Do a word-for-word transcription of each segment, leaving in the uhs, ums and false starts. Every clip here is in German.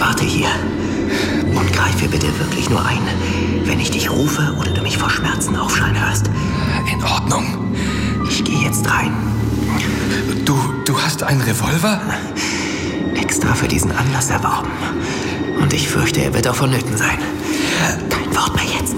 Warte hier. Und greife bitte wirklich nur ein, wenn ich dich rufe oder du mich vor Schmerzen aufschreien hörst. In Ordnung. Ich gehe jetzt rein. Du, du hast einen Revolver? Extra für diesen Anlass erworben. Und ich fürchte, er wird auch vonnöten sein. Kein Wort mehr jetzt.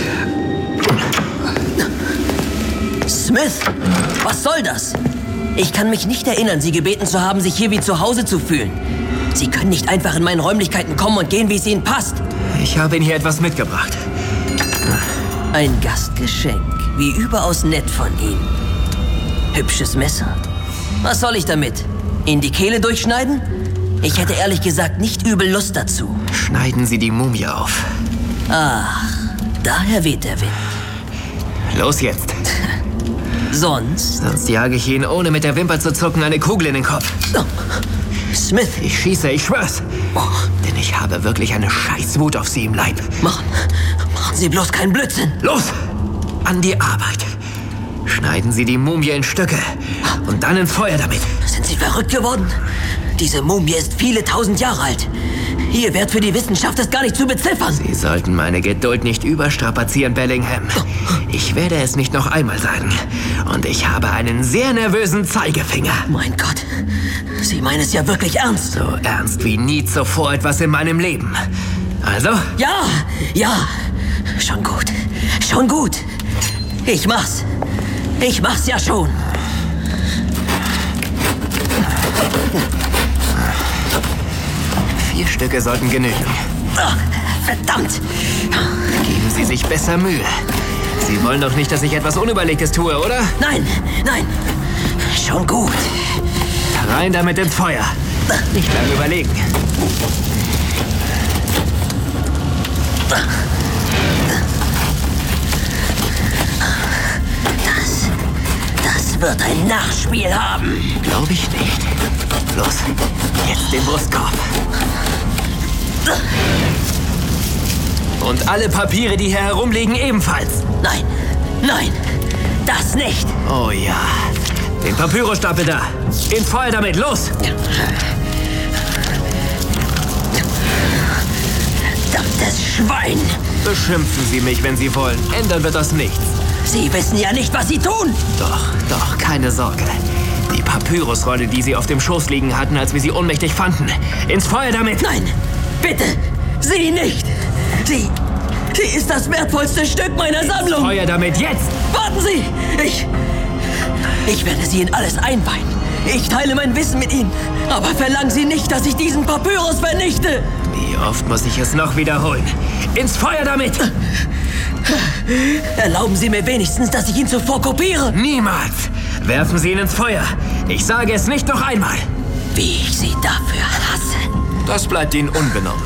Smith, was soll das? Ich kann mich nicht erinnern, Sie gebeten zu haben, sich hier wie zu Hause zu fühlen. Sie können nicht einfach in meinen Räumlichkeiten kommen und gehen, wie es Ihnen passt. Ich habe Ihnen hier etwas mitgebracht. Ein Gastgeschenk. Wie überaus nett von Ihnen. Hübsches Messer. Was soll ich damit? Ihnen die Kehle durchschneiden? Ich hätte ehrlich gesagt nicht übel Lust dazu. Schneiden Sie die Mumie auf. Ach, daher weht der Wind. Los jetzt. Sonst? Sonst jage ich Ihnen, ohne mit der Wimper zu zucken, eine Kugel in den Kopf. Oh. Smith. Ich schieße, ich schwör's. Oh. Denn ich habe wirklich eine Scheißwut auf Sie im Leib. Machen, machen Sie bloß keinen Blödsinn. Los! An die Arbeit. Schneiden Sie die Mumie in Stücke und dann ins Feuer damit. Sind Sie verrückt geworden? Diese Mumie ist viele tausend Jahre alt. Ihr Wert für die Wissenschaft ist gar nicht zu beziffern. Sie sollten meine Geduld nicht überstrapazieren, Bellingham. Ich werde es nicht noch einmal sagen. Und ich habe einen sehr nervösen Zeigefinger. Mein Gott, Sie meinen es ja wirklich ernst. So ernst wie nie zuvor etwas in meinem Leben. Also? Ja, ja, schon gut, schon gut. Ich mach's. Ich mach's ja schon. Vier Stücke sollten genügen. Ach, verdammt. Geben Sie sich besser Mühe. Sie wollen doch nicht, dass ich etwas Unüberlegtes tue, oder? Nein, nein, schon gut. Rein damit ins Feuer. Nicht lange überlegen. Das, das wird ein Nachspiel haben. Glaube ich nicht. Los, jetzt den Brustkorb. Und alle Papiere, die hier herumliegen, ebenfalls. Nein, nein, das nicht. Oh ja, den Papyrusstapel da. Ins Feuer damit, los! Verdammtes Schwein. Beschimpfen Sie mich, wenn Sie wollen. Ändern wird das nichts. Sie wissen ja nicht, was Sie tun. Doch, doch, keine Sorge. Die Papyrusrolle, die Sie auf dem Schoß liegen hatten, als wir sie ohnmächtig fanden. Ins Feuer damit! Nein, bitte, Sie nicht. Sie, sie ist das wertvollste Stück meiner Sammlung. Feuer damit, jetzt! Warten Sie, ich, ich werde Sie in alles einweihen. Ich teile mein Wissen mit Ihnen. Aber verlangen Sie nicht, dass ich diesen Papyrus vernichte. Wie oft muss ich es noch wiederholen? Ins Feuer damit! Erlauben Sie mir wenigstens, dass ich ihn zuvor kopiere. Niemals! Werfen Sie ihn ins Feuer. Ich sage es nicht noch einmal. Wie ich Sie dafür hasse. Das bleibt Ihnen unbenommen.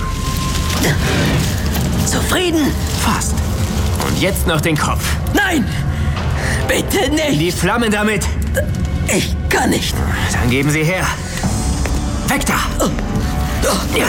Zufrieden? Fast. Und jetzt noch den Kopf. Nein! Bitte nicht! Die Flammen damit! Ich kann nicht. Dann geben Sie her. Weg da! Ja.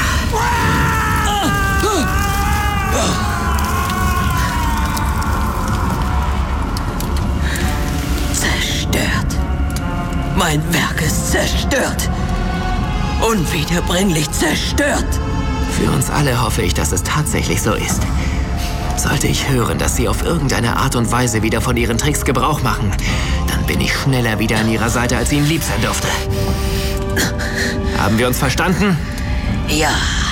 Zerstört. Mein Werk ist zerstört. Unwiederbringlich zerstört. Für uns alle hoffe ich, dass es tatsächlich so ist. Sollte ich hören, dass Sie auf irgendeine Art und Weise wieder von Ihren Tricks Gebrauch machen, dann bin ich schneller wieder an Ihrer Seite, als Ihnen lieb sein dürfte. Haben wir uns verstanden? Ja.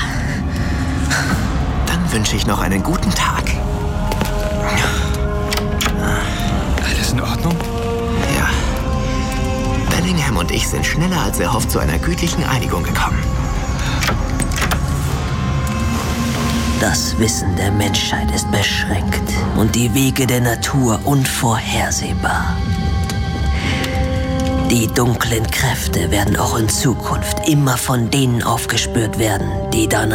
Dann wünsche ich noch einen guten Tag. Alles in Ordnung? Ja. Bellingham und ich sind schneller als erhofft zu einer gütlichen Einigung gekommen. Das Wissen der Menschheit ist beschränkt und die Wege der Natur unvorhersehbar. Die dunklen Kräfte werden auch in Zukunft immer von denen aufgespürt werden, die danach